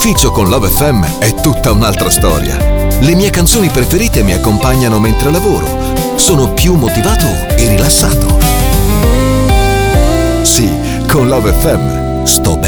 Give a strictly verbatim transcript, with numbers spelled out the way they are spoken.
ufficio con Love F M è tutta un'altra storia. Le mie canzoni preferite mi accompagnano mentre lavoro. Sono più motivato e rilassato. Sì, con Love F M sto bene.